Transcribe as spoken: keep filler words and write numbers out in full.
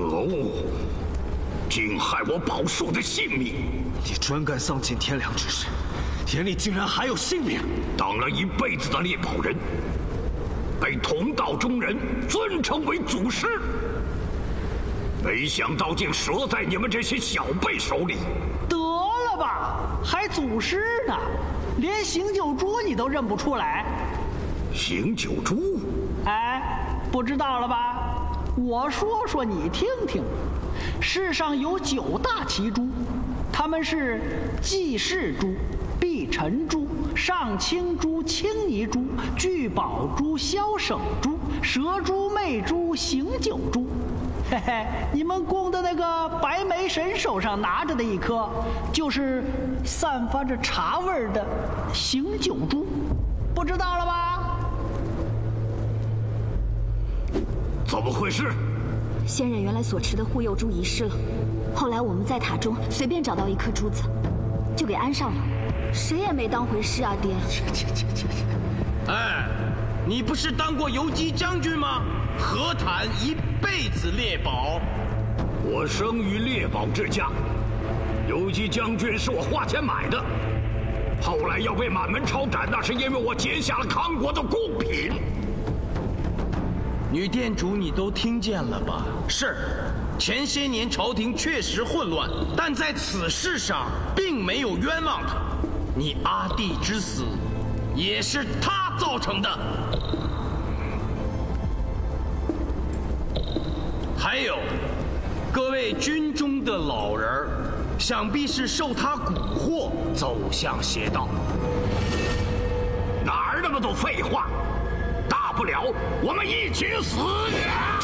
可恶！竟害我宝树的性命！ 你专干丧尽天良之事，眼里竟然还有性命！ 当了一辈子的猎宝人，被同道中人尊称为祖师，没想到竟折在你们这些小辈手里。 得了吧，还祖师呢？连邢九珠你都认不出来？ 邢九珠？ 哎，不知道了吧？我说说你听听。世上有九大奇猪，它们是济世猪、碧晨猪、上青猪、青泥猪、聚宝猪、萧省猪、蛇猪、魅猪、邢九猪。嘿嘿，你们宫的那个白眉神手上拿着的一颗，就是散发着茶味儿的邢九珠，不知道了吧？ 怎么回事？ 仙人原来所持的护佑珠遗失了，后来我们在塔中随便找到一颗珠子，就给安上了，谁也没当回事啊，爹。 切切切切切！ 哎，你不是当过游击将军吗？何谈一辈子猎宝？ 我生于猎宝之家，游击将军是我花钱买的，后来要被满门抄斩，那是因为我劫下了康国的贡品。 女店主，你都听见了吧？是，前些年朝廷确实混乱，但在此事上并没有冤枉他。你阿弟之死，也是他造成的。还有，各位军中的老人儿，想必是受他蛊惑走向邪道。 哪儿那么多废话？大不了我们一起死！